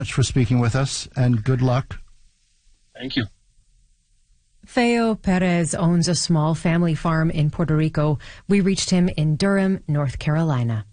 much for speaking with us, and good luck. Thank you. Theo Perez owns a small family farm in Puerto Rico. We reached him in Durham, North Carolina.